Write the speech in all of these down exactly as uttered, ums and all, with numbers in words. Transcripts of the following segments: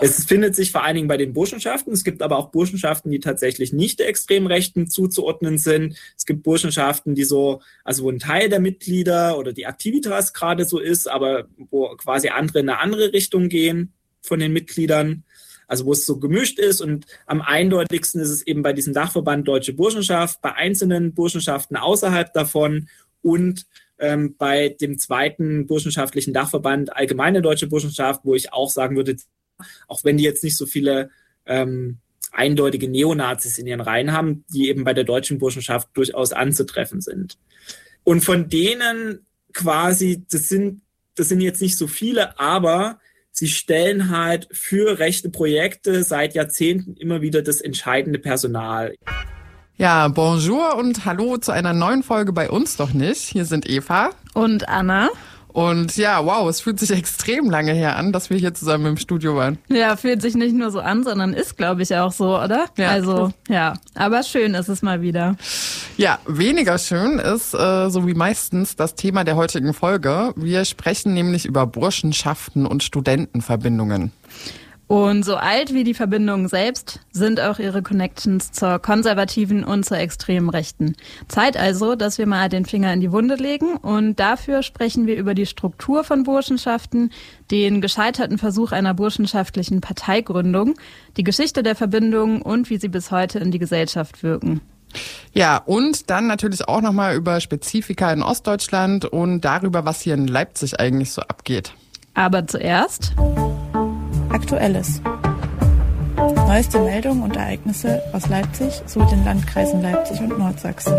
Es findet sich vor allen Dingen bei den Burschenschaften. Es gibt aber auch Burschenschaften, die tatsächlich nicht der extremen Rechten zuzuordnen sind. Es gibt Burschenschaften, die so, also wo ein Teil der Mitglieder oder die Aktivitas gerade so ist, aber wo quasi andere in eine andere Richtung gehen von den Mitgliedern. Also wo es so gemischt ist, und am eindeutigsten ist es eben bei diesem Dachverband Deutsche Burschenschaft, bei einzelnen Burschenschaften außerhalb davon und ähm, bei dem zweiten burschenschaftlichen Dachverband Allgemeine Deutsche Burschenschaft, wo ich auch sagen würde, auch wenn die jetzt nicht so viele ähm, eindeutige Neonazis in ihren Reihen haben, die eben bei der Deutschen Burschenschaft durchaus anzutreffen sind. Und von denen quasi, das sind, das sind jetzt nicht so viele, aber sie stellen halt für rechte Projekte seit Jahrzehnten immer wieder das entscheidende Personal. Ja, bonjour und hallo zu einer neuen Folge bei uns doch nicht. Hier sind Eva und Anna. Und ja, wow, es fühlt sich extrem lange her an, dass wir hier zusammen im Studio waren. Ja, fühlt sich nicht nur so an, sondern ist, glaube ich, auch so, oder? Ja. Also, ja, aber schön ist es mal wieder. Ja, weniger schön ist, äh, so wie meistens, das Thema der heutigen Folge. Wir sprechen nämlich über Burschenschaften und Studentenverbindungen. Und so alt wie die Verbindungen selbst sind auch ihre Connections zur konservativen und zur extremen Rechten. Zeit also, dass wir mal den Finger in die Wunde legen, und dafür sprechen wir über die Struktur von Burschenschaften, den gescheiterten Versuch einer burschenschaftlichen Parteigründung, die Geschichte der Verbindungen und wie sie bis heute in die Gesellschaft wirken. Ja, und dann natürlich auch nochmal über Spezifika in Ostdeutschland und darüber, was hier in Leipzig eigentlich so abgeht. Aber zuerst Aktuelles. Neueste Meldungen und Ereignisse aus Leipzig sowie den Landkreisen Leipzig und Nordsachsen.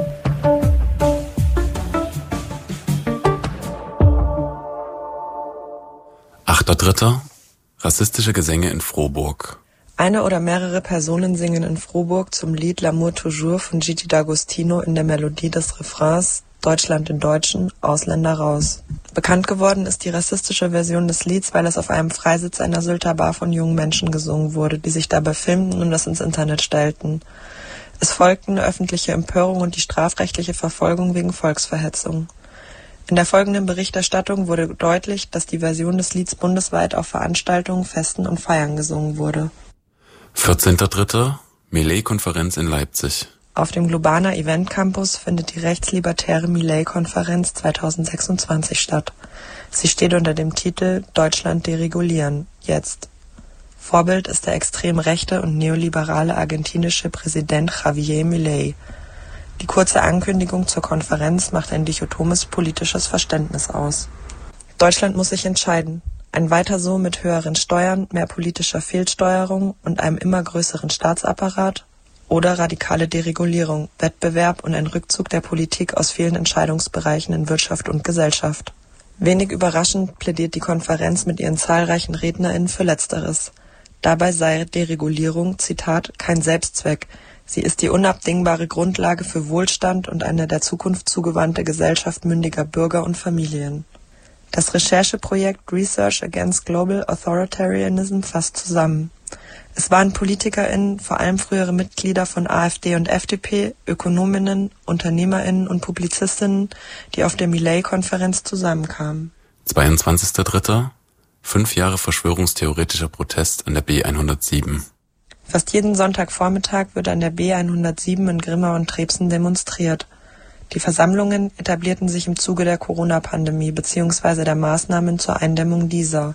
achter dritter Rassistische Gesänge in Frohburg. Eine oder mehrere Personen singen in Frohburg zum Lied L'amour toujours von Gigi D'Agostino in der Melodie des Refrains Deutschland in Deutschen, Ausländer raus. Bekannt geworden ist die rassistische Version des Lieds, weil es auf einem Freisitz einer Sylter Bar von jungen Menschen gesungen wurde, die sich dabei filmten und das ins Internet stellten. Es folgten eine öffentliche Empörung und die strafrechtliche Verfolgung wegen Volksverhetzung. In der folgenden Berichterstattung wurde deutlich, dass die Version des Lieds bundesweit auf Veranstaltungen, Festen und Feiern gesungen wurde. vierzehnter dritter Millet-Konferenz in Leipzig. Auf dem Globana Event Campus findet die rechtslibertäre Millet-Konferenz zweitausendsechsundzwanzig statt. Sie steht unter dem Titel Deutschland deregulieren, jetzt. Vorbild ist der extrem rechte und neoliberale argentinische Präsident Javier Milei. Die kurze Ankündigung zur Konferenz macht ein dichotomes politisches Verständnis aus. Deutschland muss sich entscheiden. Ein Weiter so mit höheren Steuern, mehr politischer Fehlsteuerung und einem immer größeren Staatsapparat oder radikale Deregulierung, Wettbewerb und ein Rückzug der Politik aus vielen Entscheidungsbereichen in Wirtschaft und Gesellschaft. Wenig überraschend plädiert die Konferenz mit ihren zahlreichen RednerInnen für Letzteres. Dabei sei Deregulierung, Zitat, kein Selbstzweck. Sie ist die unabdingbare Grundlage für Wohlstand und eine der Zukunft zugewandte Gesellschaft mündiger Bürger und Familien. Das Rechercheprojekt Research Against Global Authoritarianism fasst zusammen. Es waren PolitikerInnen, vor allem frühere Mitglieder von AfD und F D P, Ökonominnen, UnternehmerInnen und Publizistinnen, die auf der Millet-Konferenz zusammenkamen. zweiundzwanzigster dritter Fünf Jahre verschwörungstheoretischer Protest an der B hundertsieben. Fast jeden Sonntagvormittag wird an der B hundertsieben in Grimma und Trebsen demonstriert. Die Versammlungen etablierten sich im Zuge der Corona-Pandemie bzw. der Maßnahmen zur Eindämmung dieser.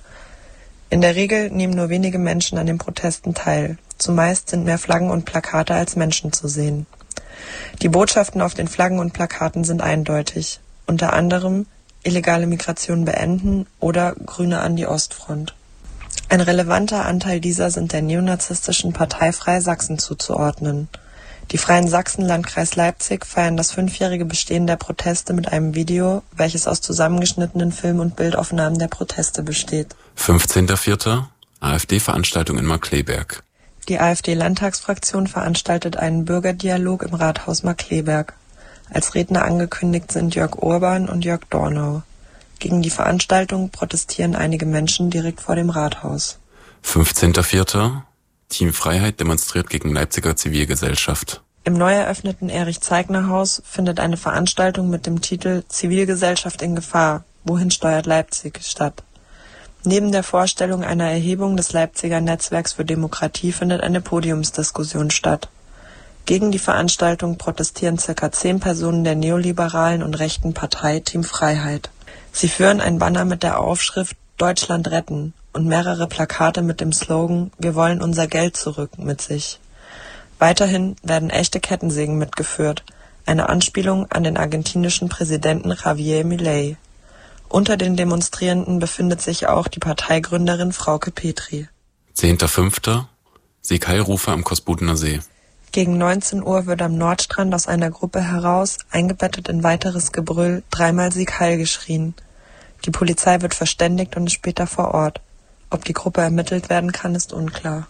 In der Regel nehmen nur wenige Menschen an den Protesten teil. Zumeist sind mehr Flaggen und Plakate als Menschen zu sehen. Die Botschaften auf den Flaggen und Plakaten sind eindeutig. Unter anderem illegale Migration beenden oder Grüne an die Ostfront. Ein relevanter Anteil dieser sind der neonazistischen Partei Freie Sachsen zuzuordnen. Die Freien Sachsen Landkreis Leipzig feiern das fünfjährige Bestehen der Proteste mit einem Video, welches aus zusammengeschnittenen Film- und Bildaufnahmen der Proteste besteht. fünfzehnter vierter AfD-Veranstaltung in Markkleeberg. Die AfD-Landtagsfraktion veranstaltet einen Bürgerdialog im Rathaus Markkleeberg. Als Redner angekündigt sind Jörg Urban und Jörg Dornau. Gegen die Veranstaltung protestieren einige Menschen direkt vor dem Rathaus. fünfzehnter vierter Team Freiheit demonstriert gegen Leipziger Zivilgesellschaft. Im neu eröffneten Erich-Zeigner-Haus findet eine Veranstaltung mit dem Titel Zivilgesellschaft in Gefahr. Wohin steuert Leipzig statt? Neben der Vorstellung einer Erhebung des Leipziger Netzwerks für Demokratie findet eine Podiumsdiskussion statt. Gegen die Veranstaltung protestieren circa zehn Personen der neoliberalen und rechten Partei Team Freiheit. Sie führen ein Banner mit der Aufschrift Deutschland retten und mehrere Plakate mit dem Slogan Wir wollen unser Geld zurück mit sich. Weiterhin werden echte Kettensägen mitgeführt, eine Anspielung an den argentinischen Präsidenten Javier Milei. Unter den Demonstrierenden befindet sich auch die Parteigründerin Frauke Petri. zehnter fünfter Sieg Heilrufe am Kosbudener See. Gegen neunzehn Uhr wird am Nordstrand aus einer Gruppe heraus, eingebettet in weiteres Gebrüll, dreimal Sieg Heil geschrien. Die Polizei wird verständigt und ist später vor Ort. Ob die Gruppe ermittelt werden kann, ist unklar.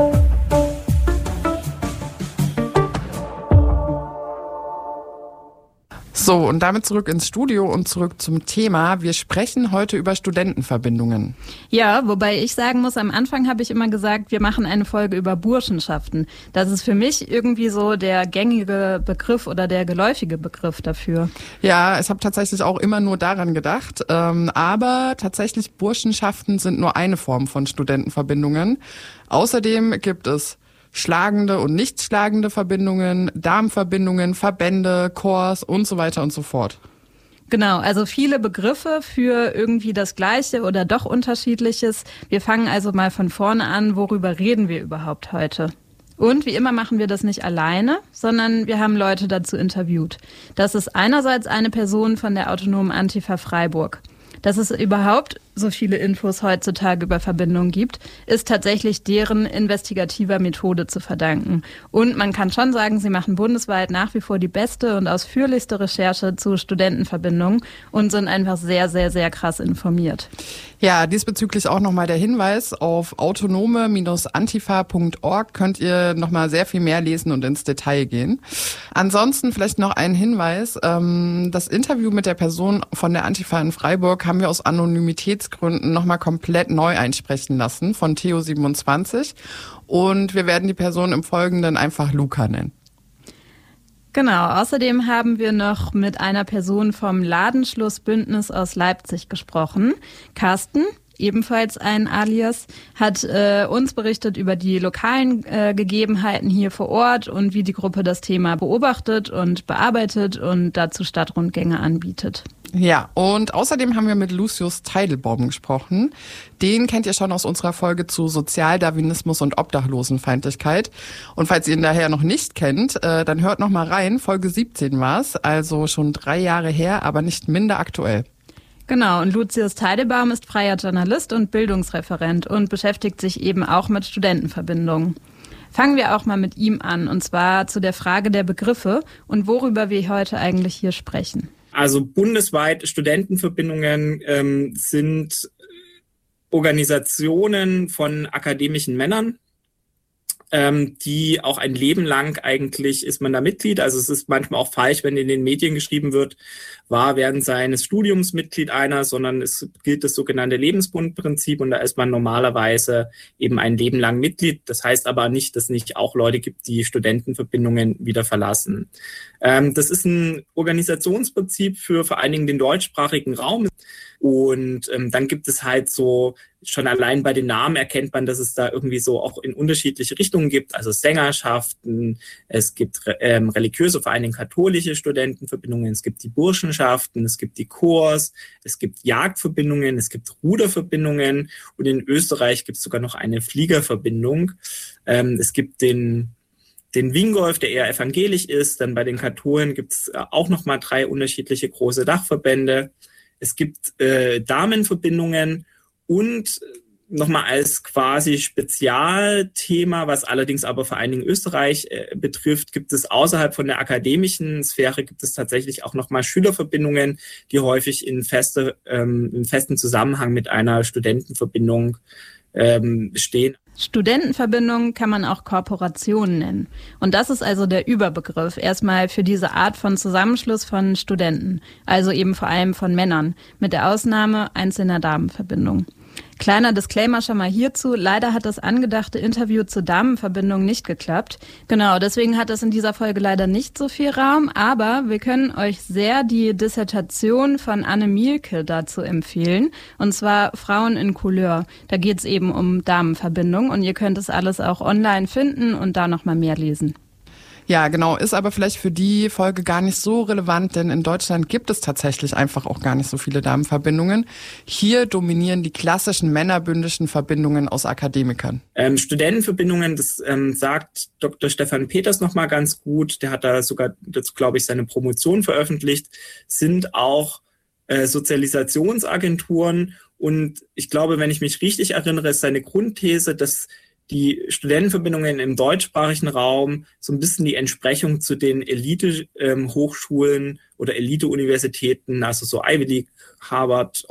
So, und damit zurück ins Studio und zurück zum Thema. Wir sprechen heute über Studentenverbindungen. Ja, wobei ich sagen muss, am Anfang habe ich immer gesagt, wir machen eine Folge über Burschenschaften. Das ist für mich irgendwie so der gängige Begriff oder der geläufige Begriff dafür. Ja, ich habe tatsächlich auch immer nur daran gedacht. Ähm, aber tatsächlich Burschenschaften sind nur eine Form von Studentenverbindungen. Außerdem gibt es schlagende und nicht schlagende Verbindungen, Darmverbindungen, Verbände, Chors und so weiter und so fort. Genau, also viele Begriffe für irgendwie das Gleiche oder doch Unterschiedliches. Wir fangen also mal von vorne an, worüber reden wir überhaupt heute? Und wie immer machen wir das nicht alleine, sondern wir haben Leute dazu interviewt. Das ist einerseits eine Person von der Autonomen Antifa Freiburg. Dass es überhaupt so viele Infos heutzutage über Verbindungen gibt, ist tatsächlich deren investigativer Methode zu verdanken. Und man kann schon sagen, sie machen bundesweit nach wie vor die beste und ausführlichste Recherche zu Studentenverbindungen und sind einfach sehr, sehr, sehr krass informiert. Ja, diesbezüglich auch nochmal der Hinweis, auf autonome Antifa Punkt org könnt ihr nochmal sehr viel mehr lesen und ins Detail gehen. Ansonsten vielleicht noch ein Hinweis, das Interview mit der Person von der Antifa in Freiburg haben wir aus Anonymitätsgründen nochmal komplett neu einsprechen lassen von Theo siebenundzwanzig und wir werden die Person im Folgenden einfach Luca nennen. Genau, außerdem haben wir noch mit einer Person vom Ladenschlussbündnis aus Leipzig gesprochen. Carsten, ebenfalls ein Alias, hat äh, uns berichtet über die lokalen äh, Gegebenheiten hier vor Ort und wie die Gruppe das Thema beobachtet und bearbeitet und dazu Stadtrundgänge anbietet. Ja, und außerdem haben wir mit Lucius Teidelbaum gesprochen. Den kennt ihr schon aus unserer Folge zu Sozialdarwinismus und Obdachlosenfeindlichkeit. Und falls ihr ihn daher noch nicht kennt, äh, dann hört noch mal rein. Folge siebzehn war's, also schon drei Jahre her, aber nicht minder aktuell. Genau, und Lucius Teidelbaum ist freier Journalist und Bildungsreferent und beschäftigt sich eben auch mit Studentenverbindungen. Fangen wir auch mal mit ihm an, und zwar zu der Frage der Begriffe und worüber wir heute eigentlich hier sprechen. Also bundesweit Studentenverbindungen ähm, sind Organisationen von akademischen Männern, ähm, die auch ein Leben lang eigentlich ist man da Mitglied. Also es ist manchmal auch falsch, wenn in den Medien geschrieben wird, war während seines Studiums Mitglied einer, sondern es gilt das sogenannte Lebensbundprinzip und da ist man normalerweise eben ein Leben lang Mitglied. Das heißt aber nicht, dass es nicht auch Leute gibt, die Studentenverbindungen wieder verlassen. Ähm, das ist ein Organisationsprinzip für vor allen Dingen den deutschsprachigen Raum. Und ähm, dann gibt es halt so, schon allein bei den Namen erkennt man, dass es da irgendwie so auch in unterschiedliche Richtungen gibt. Also Sängerschaften, es gibt ähm, religiöse, vor allen Dingen katholische Studentenverbindungen, es gibt die Burschenschaften, es gibt die Chors, es gibt Jagdverbindungen, es gibt Ruderverbindungen und in Österreich gibt es sogar noch eine Fliegerverbindung. Ähm, es gibt den den Wingolf, der eher evangelisch ist. Dann bei den Katholen gibt es auch nochmal drei unterschiedliche große Dachverbände. Es gibt äh, Damenverbindungen und nochmal als quasi Spezialthema, was allerdings aber vor allen Dingen Österreich äh, betrifft, gibt es außerhalb von der akademischen Sphäre gibt es tatsächlich auch nochmal Schülerverbindungen, die häufig in feste, ähm, im festen Zusammenhang mit einer Studentenverbindung ähm, stehen. Studentenverbindungen kann man auch Korporationen nennen. Und das ist also der Überbegriff erstmal für diese Art von Zusammenschluss von Studenten, also eben vor allem von Männern, mit der Ausnahme einzelner Damenverbindungen. Kleiner Disclaimer schon mal hierzu. Leider hat das angedachte Interview zur Damenverbindung nicht geklappt. Genau, deswegen hat es in dieser Folge leider nicht so viel Raum. Aber wir können euch sehr die Dissertation von Anne Mielke dazu empfehlen. Und zwar Frauen in Couleur. Da geht es eben um Damenverbindung. Und ihr könnt es alles auch online finden und da nochmal mehr lesen. Ja, genau, ist aber vielleicht für die Folge gar nicht so relevant, denn in Deutschland gibt es tatsächlich einfach auch gar nicht so viele Damenverbindungen. Hier dominieren die klassischen männerbündischen Verbindungen aus Akademikern. Ähm, Studentenverbindungen, das ähm, sagt Doktor Stefan Peters nochmal ganz gut, der hat da sogar dazu, glaube ich, seine Promotion veröffentlicht, sind auch äh, Sozialisationsagenturen und ich glaube, wenn ich mich richtig erinnere, ist seine Grundthese, dass die Studentenverbindungen im deutschsprachigen Raum so ein bisschen die Entsprechung zu den Elite-Hochschulen ähm, oder Elite-Universitäten, also so Ivy League, Harvard,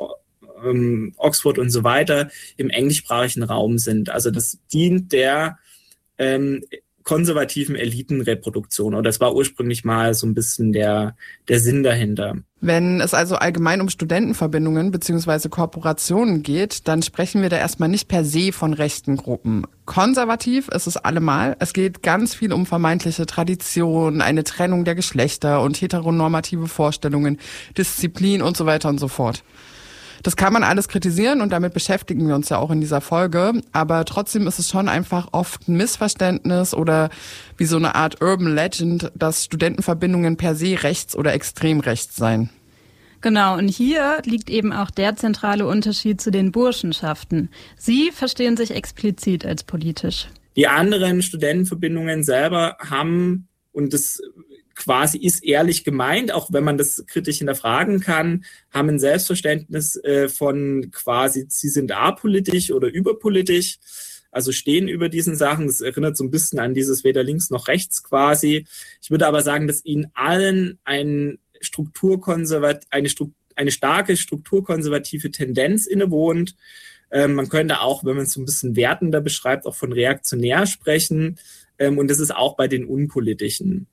ähm, Oxford und so weiter, im englischsprachigen Raum sind. Also das dient der ähm, konservativen Elitenreproduktion. Oder das war ursprünglich mal so ein bisschen der, der Sinn dahinter. Wenn es also allgemein um Studentenverbindungen bzw. Kooperationen geht, dann sprechen wir da erstmal nicht per se von rechten Gruppen. Konservativ ist es allemal. Es geht ganz viel um vermeintliche Tradition, eine Trennung der Geschlechter und heteronormative Vorstellungen, Disziplin und so weiter und so fort. Das kann man alles kritisieren und damit beschäftigen wir uns ja auch in dieser Folge. Aber trotzdem ist es schon einfach oft ein Missverständnis oder wie so eine Art Urban Legend, dass Studentenverbindungen per se rechts oder extrem rechts seien. Genau, und hier liegt eben auch der zentrale Unterschied zu den Burschenschaften. Sie verstehen sich explizit als politisch. Die anderen Studentenverbindungen selber haben, und das quasi ist ehrlich gemeint, auch wenn man das kritisch hinterfragen kann, haben ein Selbstverständnis äh, von quasi, sie sind apolitisch oder überpolitisch, also stehen über diesen Sachen. Das erinnert so ein bisschen an dieses weder links noch rechts quasi. Ich würde aber sagen, dass ihnen allen ein Strukturkonservat- eine, Stru- eine starke strukturkonservative Tendenz innewohnt. Ähm, man könnte auch, wenn man es so ein bisschen wertender beschreibt, auch von reaktionär sprechen. Ähm, und das ist auch bei den Unpolitischen.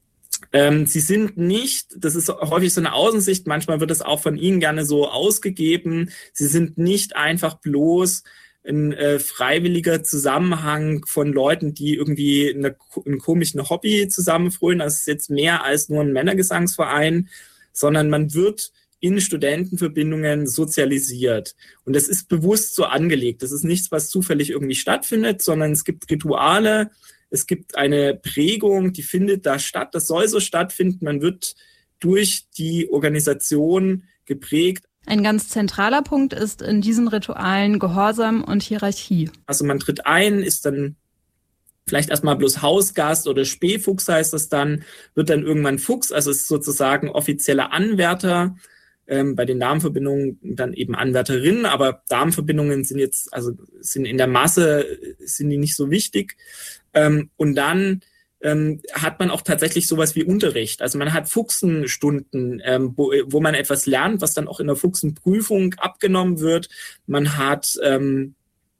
Ähm, sie sind nicht, das ist häufig so eine Außensicht, manchmal wird es auch von ihnen gerne so ausgegeben, sie sind nicht einfach bloß ein äh, freiwilliger Zusammenhang von Leuten, die irgendwie eine, ein komisches Hobby zusammenfrönen. Das ist jetzt mehr als nur ein Männergesangsverein, sondern man wird in Studentenverbindungen sozialisiert. Und das ist bewusst so angelegt. Das ist nichts, was zufällig irgendwie stattfindet, sondern es gibt Rituale, es gibt eine Prägung, die findet da statt. Das soll so stattfinden. Man wird durch die Organisation geprägt. Ein ganz zentraler Punkt ist in diesen Ritualen Gehorsam und Hierarchie. Also man tritt ein, ist dann vielleicht erstmal bloß Hausgast oder Spähfuchs heißt das dann, wird dann irgendwann Fuchs, also ist sozusagen offizieller Anwärter. Ähm, bei den Damenverbindungen dann eben Anwärterinnen, aber Damenverbindungen sind jetzt, also sind in der Masse, sind die nicht so wichtig. Ähm, und dann ähm, hat man auch tatsächlich sowas wie Unterricht. Also man hat Fuchsenstunden, ähm, wo, wo man etwas lernt, was dann auch in der Fuchsenprüfung abgenommen wird. Man hat ähm,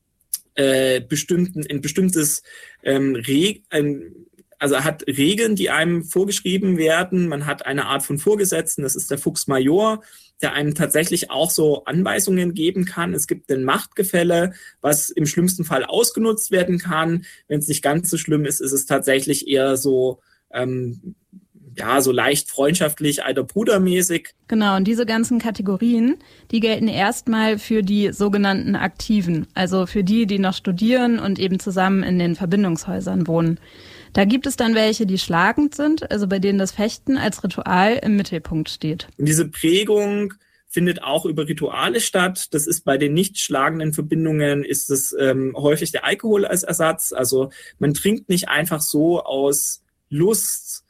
äh, bestimmten, ein bestimmtes ähm, Reg, ein, Also hat Regeln, die einem vorgeschrieben werden. Man hat eine Art von Vorgesetzten, das ist der Fuchsmajor, der einem tatsächlich auch so Anweisungen geben kann. Es gibt ein Machtgefälle, was im schlimmsten Fall ausgenutzt werden kann. Wenn es nicht ganz so schlimm ist, ist es tatsächlich eher so, ähm, ja, so leicht freundschaftlich, alter Bruder mäßig. Genau, und diese ganzen Kategorien, die gelten erstmal für die sogenannten Aktiven, also für die, die noch studieren und eben zusammen in den Verbindungshäusern wohnen. Da gibt es dann welche, die schlagend sind, also bei denen das Fechten als Ritual im Mittelpunkt steht. Und diese Prägung findet auch über Rituale statt. Das ist bei den nicht schlagenden Verbindungen ist es ähm, häufig der Alkohol als Ersatz. Also man trinkt nicht einfach so aus Lust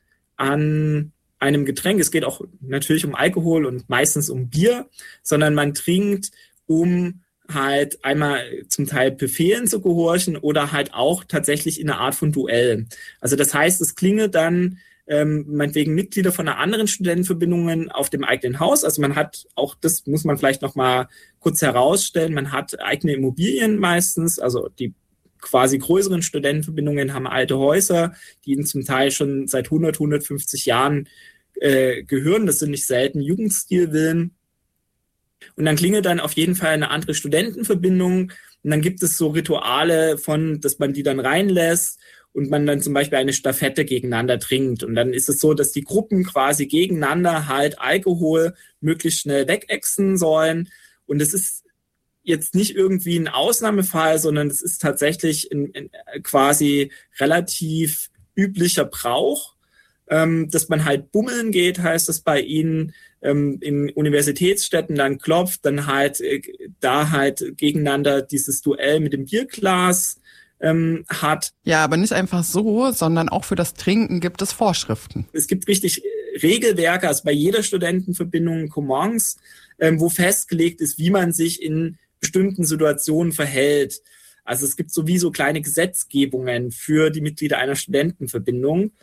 an einem Getränk. Es geht auch natürlich um Alkohol und meistens um Bier, sondern man trinkt, um halt einmal zum Teil Befehlen zu gehorchen oder halt auch tatsächlich in einer Art von Duell. Also das heißt, es klingelt dann ähm, meinetwegen Mitglieder von einer anderen Studentenverbindungen auf dem eigenen Haus. Also man hat auch, das muss man vielleicht noch mal kurz herausstellen, man hat eigene Immobilien meistens, also die quasi größeren Studentenverbindungen haben alte Häuser, die ihnen zum Teil schon seit hundert, hundertfünfzig Jahren äh, gehören. Das sind nicht selten Jugendstilvillen. Und dann klingelt dann auf jeden Fall eine andere Studentenverbindung. Und dann gibt es so Rituale von, dass man die dann reinlässt und man dann zum Beispiel eine Stafette gegeneinander trinkt. Und dann ist es so, dass die Gruppen quasi gegeneinander halt Alkohol möglichst schnell wegexen sollen. Und es ist jetzt nicht irgendwie ein Ausnahmefall, sondern es ist tatsächlich ein, ein quasi relativ üblicher Brauch, ähm, dass man halt bummeln geht, heißt das bei ihnen, ähm, in Universitätsstädten dann klopft, dann halt äh, da halt gegeneinander dieses Duell mit dem Bierglas ähm, hat. Ja, aber nicht einfach so, sondern auch für das Trinken gibt es Vorschriften. Es gibt richtig Regelwerke, also bei jeder Studentenverbindung Commons, ähm, wo festgelegt ist, wie man sich in bestimmten Situationen verhält. Also es gibt sowieso kleine Gesetzgebungen für die Mitglieder einer Studentenverbindung.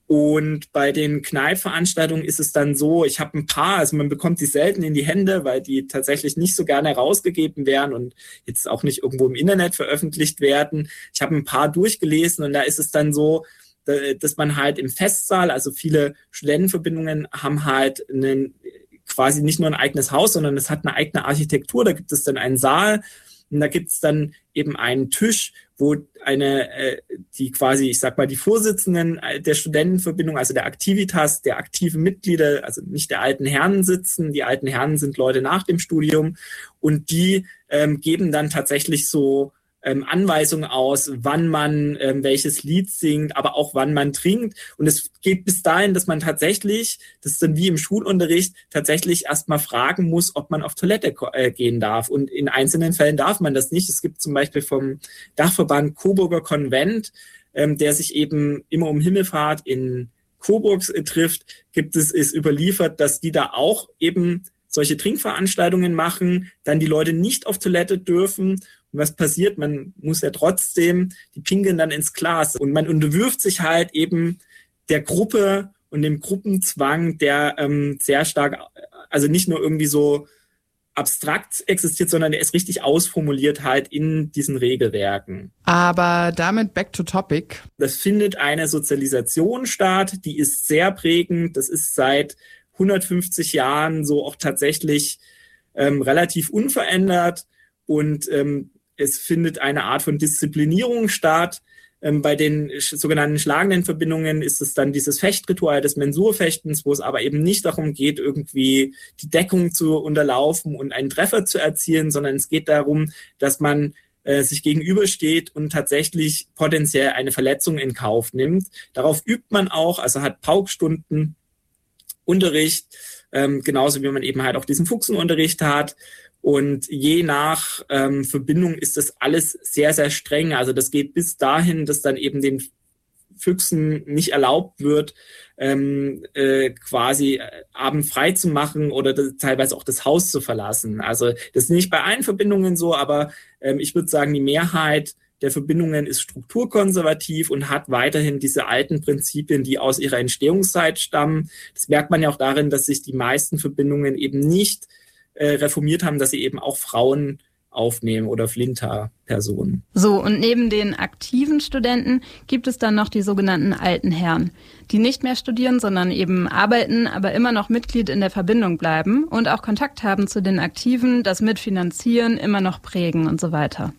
Und bei den Kneipveranstaltungen ist es dann so, ich habe ein paar, also man bekommt die selten in die Hände, weil die tatsächlich nicht so gerne herausgegeben werden und jetzt auch nicht irgendwo im Internet veröffentlicht werden. Ich habe ein paar durchgelesen und da ist es dann so, dass man halt im Festsaal, also viele Studentenverbindungen haben halt einen, quasi nicht nur ein eigenes Haus, sondern es hat eine eigene Architektur. Da gibt es dann einen Saal und da gibt es dann eben einen Tisch, wo eine, äh, die quasi, ich sag mal, die Vorsitzenden der Studentenverbindung, also der Activitas, der aktiven Mitglieder, also nicht der alten Herren sitzen. Die alten Herren sind Leute nach dem Studium und die ähm, geben dann tatsächlich so Ähm, Anweisungen aus, wann man ähm, welches Lied singt, aber auch wann man trinkt. Und es geht bis dahin, dass man tatsächlich, das ist dann wie im Schulunterricht, tatsächlich erstmal fragen muss, ob man auf Toilette äh, gehen darf. Und in einzelnen Fällen darf man das nicht. Es gibt zum Beispiel vom Dachverband Coburger Konvent, ähm, der sich eben immer um Himmelfahrt in Coburg äh, trifft, gibt es, ist überliefert, dass die da auch eben solche Trinkveranstaltungen machen, dann die Leute nicht auf Toilette dürfen. Und was passiert? Man muss ja trotzdem, die pinkeln dann ins Glas. Und man unterwirft sich halt eben der Gruppe und dem Gruppenzwang, der ähm, sehr stark, also nicht nur irgendwie so abstrakt existiert, sondern der ist richtig ausformuliert halt in diesen Regelwerken. Aber damit back to topic. Das findet eine Sozialisation statt, die ist sehr prägend. Das ist seit hundertfünfzig Jahren so auch tatsächlich ähm, relativ unverändert. Und ähm, es findet eine Art von Disziplinierung statt. Ähm, bei den sch- sogenannten schlagenden Verbindungen ist es dann dieses Fechtritual des Mensurfechtens, wo es aber eben nicht darum geht, irgendwie die Deckung zu unterlaufen und einen Treffer zu erzielen, sondern es geht darum, dass man äh, sich gegenübersteht und tatsächlich potenziell eine Verletzung in Kauf nimmt. Darauf übt man auch, also hat Paukstunden, Unterricht, ähm, genauso wie man eben halt auch diesen Fuchsenunterricht hat. Und je nach ähm, Verbindung ist das alles sehr, sehr streng. Also das geht bis dahin, dass dann eben den Füchsen nicht erlaubt wird, ähm, äh, quasi Abend frei zu machen oder das, teilweise auch das Haus zu verlassen. Also das ist nicht bei allen Verbindungen so, aber ähm, ich würde sagen, die Mehrheit der Verbindungen ist strukturkonservativ und hat weiterhin diese alten Prinzipien, die aus ihrer Entstehungszeit stammen. Das merkt man ja auch darin, dass sich die meisten Verbindungen eben nicht äh, reformiert haben, dass sie eben auch Frauen aufnehmen oder Flinter-Personen. So, und neben den aktiven Studenten gibt es dann noch die sogenannten alten Herren, die nicht mehr studieren, sondern eben arbeiten, aber immer noch Mitglied in der Verbindung bleiben und auch Kontakt haben zu den Aktiven, das Mitfinanzieren, immer noch prägen und so weiter.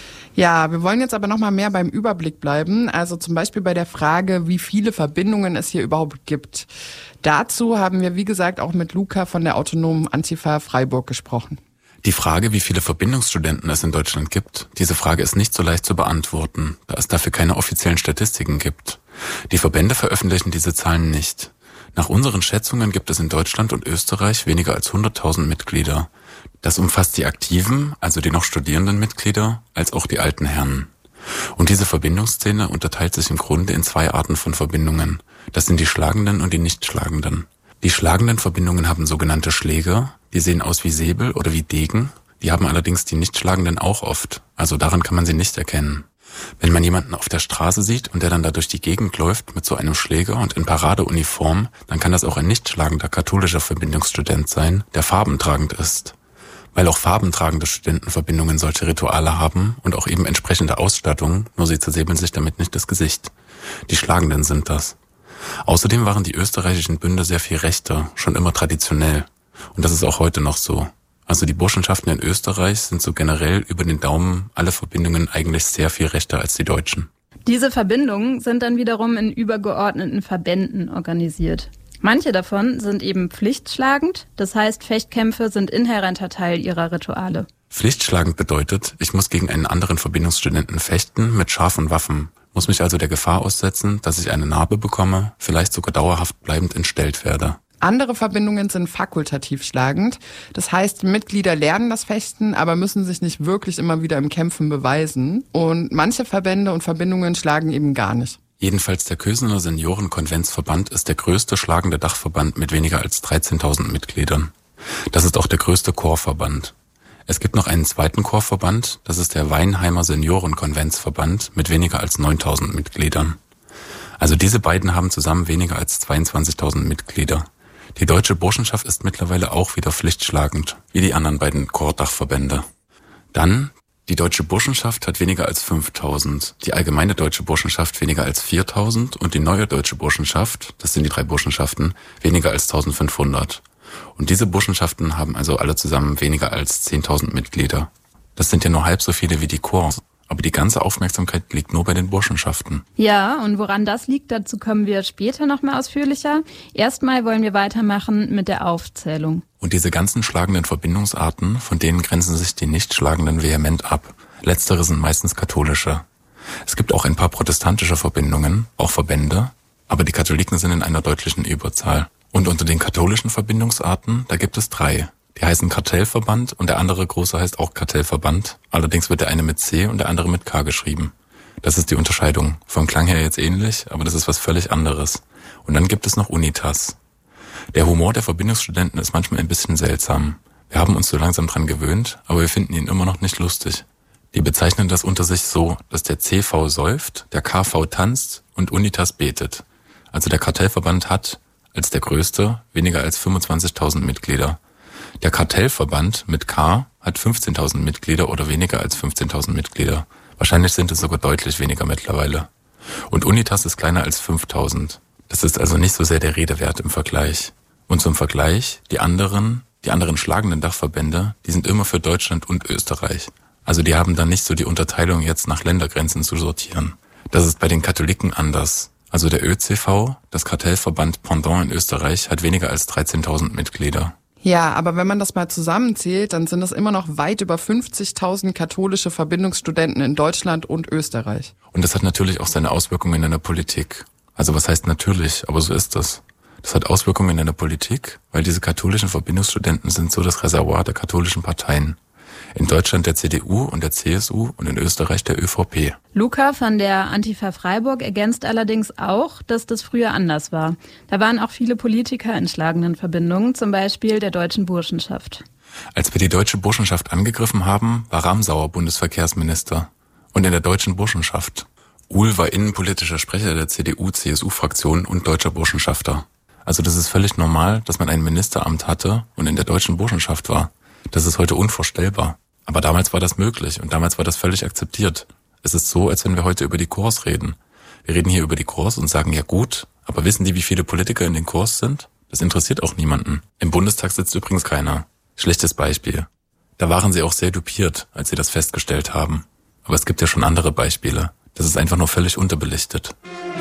Ja, wir wollen jetzt aber noch mal mehr beim Überblick bleiben, also zum Beispiel bei der Frage, wie viele Verbindungen es hier überhaupt gibt. Dazu haben wir, wie gesagt, auch mit Luca von der Autonomen Antifa Freiburg gesprochen. Die Frage, wie viele Verbindungsstudenten es in Deutschland gibt, diese Frage ist nicht so leicht zu beantworten, da es dafür keine offiziellen Statistiken gibt. Die Verbände veröffentlichen diese Zahlen nicht. Nach unseren Schätzungen gibt es in Deutschland und Österreich weniger als hunderttausend Mitglieder. Das umfasst die aktiven, also die noch studierenden Mitglieder, als auch die alten Herren. Und diese Verbindungsszene unterteilt sich im Grunde in zwei Arten von Verbindungen. Das sind die schlagenden und die nicht schlagenden. Die schlagenden Verbindungen haben sogenannte Schläger, die sehen aus wie Säbel oder wie Degen. Die haben allerdings die nicht schlagenden auch oft, also daran kann man sie nicht erkennen. Wenn man jemanden auf der Straße sieht und der dann da durch die Gegend läuft mit so einem Schläger und in Paradeuniform, dann kann das auch ein nicht schlagender katholischer Verbindungsstudent sein, der farbentragend ist. Weil auch farbentragende Studentenverbindungen solche Rituale haben und auch eben entsprechende Ausstattung, nur sie zersäbeln sich damit nicht das Gesicht. Die Schlagenden sind das. Außerdem waren die österreichischen Bünde sehr viel rechter, schon immer traditionell. Und das ist auch heute noch so. Also die Burschenschaften in Österreich sind so generell über den Daumen alle Verbindungen eigentlich sehr viel rechter als die deutschen. Diese Verbindungen sind dann wiederum in übergeordneten Verbänden organisiert. Manche davon sind eben pflichtschlagend, das heißt, Fechtkämpfe sind inhärenter Teil ihrer Rituale. Pflichtschlagend bedeutet, ich muss gegen einen anderen Verbindungsstudenten fechten mit scharfen Waffen, muss mich also der Gefahr aussetzen, dass ich eine Narbe bekomme, vielleicht sogar dauerhaft bleibend entstellt werde. Andere Verbindungen sind fakultativ schlagend. Das heißt, Mitglieder lernen das Fechten, aber müssen sich nicht wirklich immer wieder im Kämpfen beweisen. Und manche Verbände und Verbindungen schlagen eben gar nicht. Jedenfalls der Kösener Seniorenkonventsverband ist der größte schlagende Dachverband mit weniger als dreizehntausend Mitgliedern. Das ist auch der größte Chorverband. Es gibt noch einen zweiten Chorverband, das ist der Weinheimer Seniorenkonventsverband mit weniger als neuntausend Mitgliedern. Also diese beiden haben zusammen weniger als zweiundzwanzigtausend Mitglieder. Die Deutsche Burschenschaft ist mittlerweile auch wieder pflichtschlagend, wie die anderen beiden Chordachverbände. Dann, die Deutsche Burschenschaft hat weniger als fünftausend, die Allgemeine Deutsche Burschenschaft weniger als viertausend und die Neue Deutsche Burschenschaft, das sind die drei Burschenschaften, weniger als eintausendfünfhundert. Und diese Burschenschaften haben also alle zusammen weniger als zehntausend Mitglieder. Das sind ja nur halb so viele wie die Chors. Aber die ganze Aufmerksamkeit liegt nur bei den Burschenschaften. Ja, und woran das liegt, dazu kommen wir später noch mal ausführlicher. Erstmal wollen wir weitermachen mit der Aufzählung. Und diese ganzen schlagenden Verbindungsarten, von denen grenzen sich die nicht schlagenden vehement ab. Letztere sind meistens katholische. Es gibt auch ein paar protestantische Verbindungen, auch Verbände, aber die Katholiken sind in einer deutlichen Überzahl. Und unter den katholischen Verbindungsarten, da gibt es drei. Die heißen Kartellverband und der andere große heißt auch Kartellverband. Allerdings wird der eine mit C und der andere mit K geschrieben. Das ist die Unterscheidung. Vom Klang her jetzt ähnlich, aber das ist was völlig anderes. Und dann gibt es noch Unitas. Der Humor der Verbindungsstudenten ist manchmal ein bisschen seltsam. Wir haben uns so langsam dran gewöhnt, aber wir finden ihn immer noch nicht lustig. Die bezeichnen das unter sich so, dass der C V säuft, der K V tanzt und Unitas betet. Also der Kartellverband hat, als der größte, weniger als fünfundzwanzigtausend Mitglieder. Der Kartellverband mit K hat fünfzehntausend Mitglieder oder weniger als fünfzehntausend Mitglieder. Wahrscheinlich sind es sogar deutlich weniger mittlerweile. Und Unitas ist kleiner als fünftausend. Das ist also nicht so sehr der Rede wert im Vergleich. Und zum Vergleich, die anderen, die anderen schlagenden Dachverbände, die sind immer für Deutschland und Österreich. Also die haben dann nicht so die Unterteilung jetzt nach Ländergrenzen zu sortieren. Das ist bei den Katholiken anders. Also der Ö C V, das Kartellverband Pendant in Österreich, hat weniger als dreizehntausend Mitglieder. Ja, aber wenn man das mal zusammenzählt, dann sind es immer noch weit über fünfzigtausend katholische Verbindungsstudenten in Deutschland und Österreich. Und das hat natürlich auch seine Auswirkungen in der Politik. Also was heißt natürlich, aber so ist das. Das hat Auswirkungen in der Politik, weil diese katholischen Verbindungsstudenten sind so das Reservoir der katholischen Parteien. In Deutschland der C D U und der C S U und in Österreich der Ö V P. Luca von der Antifa Freiburg ergänzt allerdings auch, dass das früher anders war. Da waren auch viele Politiker in schlagenden Verbindungen, zum Beispiel der Deutschen Burschenschaft. Als wir die Deutsche Burschenschaft angegriffen haben, war Ramsauer Bundesverkehrsminister. Und in der Deutschen Burschenschaft. Uhl war innenpolitischer Sprecher der C D U-C S U-Fraktion und deutscher Burschenschafter. Also das ist völlig normal, dass man ein Ministeramt hatte und in der Deutschen Burschenschaft war. Das ist heute unvorstellbar. Aber damals war das möglich und damals war das völlig akzeptiert. Es ist so, als wenn wir heute über die Chors reden. Wir reden hier über die Chors und sagen, ja gut, aber wissen die, wie viele Politiker in den Chors sind? Das interessiert auch niemanden. Im Bundestag sitzt übrigens keiner. Schlechtes Beispiel. Da waren sie auch sehr dupiert, als sie das festgestellt haben. Aber es gibt ja schon andere Beispiele. Das ist einfach nur völlig unterbelichtet.